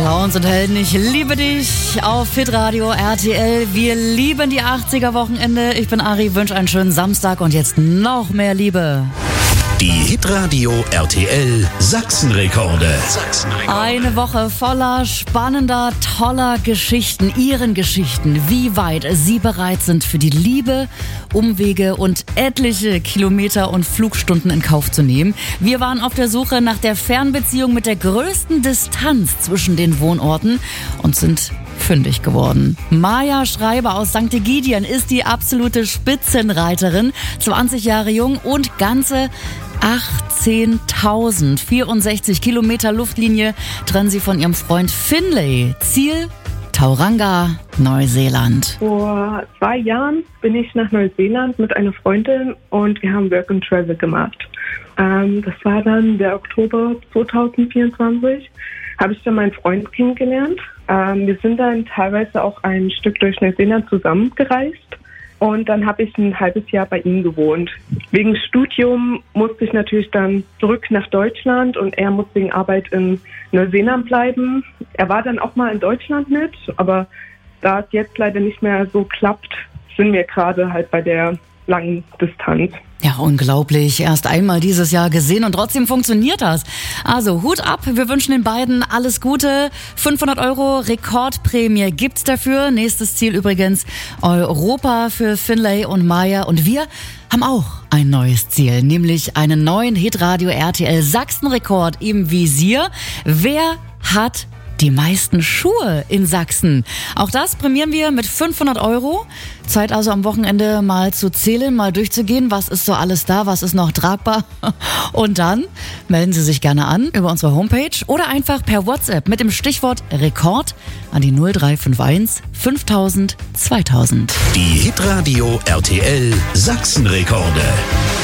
Clowns und Helden, ich liebe dich auf Hitradio RTL. Wir lieben die 80er-Wochenende. Ich bin Ari, wünsche einen schönen Samstag und jetzt noch mehr Liebe. Die Hitradio RTL Sachsenrekorde. Eine Woche voller spannender, toller Geschichten, ihren Geschichten, wie weit sie bereit sind für die Liebe, Umwege und etliche Kilometer und Flugstunden in Kauf zu nehmen. Wir waren auf der Suche nach der Fernbeziehung mit der größten Distanz zwischen den Wohnorten und sind fündig geworden. Maja Schreiber aus St. Egidien ist die absolute Spitzenreiterin, 20 Jahre jung und ganze 18.064 Kilometer Luftlinie trennen sie von ihrem Freund Finlay. Ziel Tauranga, Neuseeland. Vor 2 Jahren bin ich nach Neuseeland mit einer Freundin und wir haben Work and Travel gemacht. Das war dann der Oktober 2024. Habe ich dann meinen Freund kennengelernt. Wir sind dann teilweise auch ein Stück durch Neuseeland zusammengereist. Und dann habe ich ein halbes Jahr bei ihm gewohnt. Wegen Studium musste ich natürlich dann zurück nach Deutschland und er musste wegen Arbeit in Neuseeland bleiben. Er war dann auch mal in Deutschland mit, aber da es jetzt leider nicht mehr so klappt, sind wir gerade halt bei der langen Distanz. Ja, unglaublich. Erst einmal dieses Jahr gesehen und trotzdem funktioniert das. Also Hut ab, wir wünschen den beiden alles Gute. 500 € Rekordprämie gibt's dafür. Nächstes Ziel übrigens Europa für Finlay und Maja. Und wir haben auch ein neues Ziel, nämlich einen neuen Hitradio RTL Sachsen-Rekord im Visier. Wer hat die meisten Schuhe in Sachsen? Auch das prämieren wir mit 500 €. Zeit also am Wochenende mal zu zählen, mal durchzugehen, was ist so alles da, was ist noch tragbar. Und dann melden Sie sich gerne an über unsere Homepage oder einfach per WhatsApp mit dem Stichwort Rekord an die 0351 5000 2000. Die Hitradio RTL Sachsenrekorde.